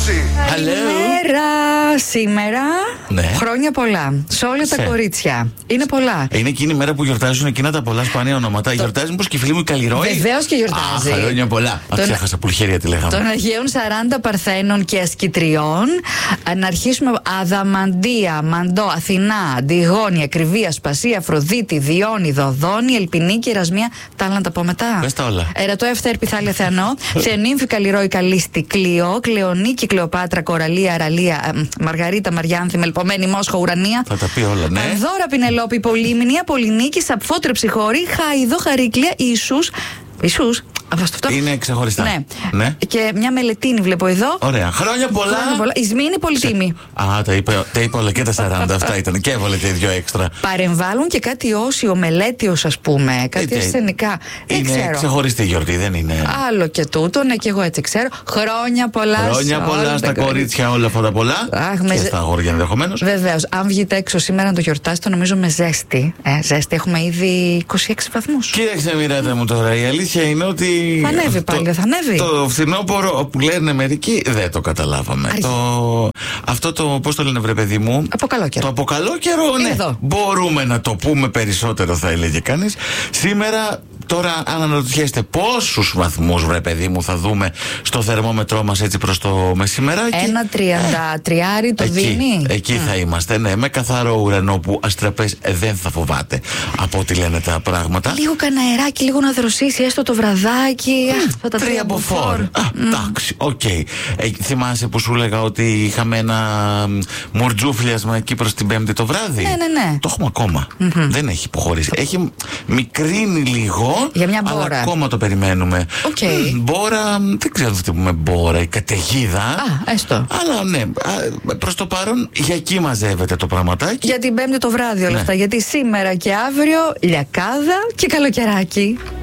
Καλημέρα. Σήμερα χρόνια πολλά σε όλα τα κορίτσια. Είναι πολλά. Είναι εκείνη η μέρα που γιορτάζουν εκείνα τα πολλά σπάνια ονόματα. Γιορτάζει μήπως και η φίλη μου η Καλλιρόη? Βεβαίως και γιορτάζει. Χρόνια πολλά. Ξέχασα πουλχέρια τη λέγαμε. Των Αγίων 40 Παρθένων και Ασκητριών. Να αρχίσουμε. Αδαμαντία, Μαντό, Αθηνά, Αντιγόνη, Ακριβία, Σπασία, Αφροδίτη, Διόνη, Δοδόνη, Ελπινίκη, Ερασμία. Τα άλλα να τα πω μετά. Πες τα όλα. Ερατό Ευθέρ, Πιθάλια, Θεανό. Θεονύμφη, Καλλιρόη, Καλίστη, Κλειό. Κλεονίκη, Κλεοπάτρα, Κοραλία, Αραλία, Μαργαρίτα, Μαριάνθη, Μελπομένη, Μόσχο, Ουρανία. Θα τα πει όλα, ναι. Δώρα, Πινελόπη, Πολύμνη, Πολυνίκη, Σαπφότρε, Ψυχώρη, Χαϊδό, Χαρίκλια, Ιησούς. Είναι ξεχωριστά. Ναι. Και μια μελετίνη βλέπω εδώ. Ωραία. Χρόνια πολλά. Η Σμή είναι πολυτίμη. Τα είπε όλα και τα 40. Αυτά ήταν. Και έβαλε και δύο έξτρα. Παρεμβάλλουν και κάτι όσιο μελέτιος, ας πούμε. Κάτι ασθενικά. Είναι ξεχωριστή γιορτή, δεν είναι. Άλλο και τούτο, ναι, και εγώ έτσι ξέρω. Χρόνια πολλά. Χρόνια πολλά στα κορίτσια, όλα αυτά τα πολλά. Και στα αγόρια ενδεχομένως. Βεβαίως. Αν βγείτε έξω σήμερα να το γιορτάσετε, νομίζω με ζέστη. Ζέστη, έχουμε ήδη 26 βαθμούς. Κοίταξε, Μιράτα μου τώρα. Η αλήθεια είναι ότι. Θα ανέβει πάλι, θα ανέβει. Το φθινόπωρο που λένε μερικοί δεν το καταλάβαμε. Αυτό το, πώς το λένε, βρε παιδί μου? Αποκαλόκαιρο. Το αποκαλόκαιρο, ναι. Εδώ. Μπορούμε να το πούμε περισσότερο, θα έλεγε κανείς. Σήμερα, τώρα, αν αναρωτιέστε πόσους βαθμούς, βρε παιδί μου, θα δούμε στο θερμόμετρό μας έτσι προς το μεσημεράκι. 1,33 το δίνει. Εκεί θα είμαστε, ναι. Με καθαρό ουρανό που αστραπές δεν θα φοβάται από ό,τι λένε τα πράγματα. Λίγο καναεράκι, λίγο να δροσίσει, έστω το βραδάκι. Αυτά τα 3 από 4. Εντάξει, οκ. Θυμάσαι που σου έλεγα ότι είχαμε ένα μουρτζούφλιασμα εκεί προς την Πέμπτη το βράδυ? Ναι. Το έχουμε ακόμα. Δεν έχει υποχωρήσει. Έχει μικρύνει λίγο. Για μια μπόρα. Αλλά ακόμα το περιμένουμε. Μπόρα, δεν ξέρω τι πούμε μπόρα, η καταιγίδα. Έστω. Αλλά ναι, προς το παρόν για εκεί μαζεύεται το πραγματάκι. Για την Πέμπτη το βράδυ όλα αυτά. Γιατί σήμερα και αύριο λιακάδα και καλοκαιράκι.